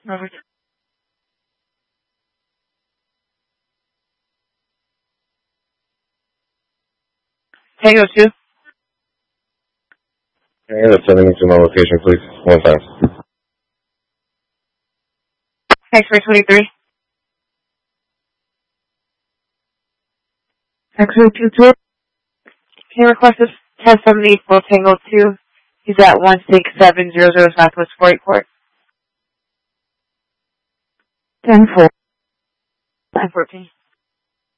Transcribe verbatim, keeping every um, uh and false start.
Over. Tango two. Tango, sending me to my location, please. One time. X-ray twenty-three. X-ray two two. Can you request this ten seventy for Tango two? He's at one six seven zero zero Southwest four eight Court. ten four. nine fourteen.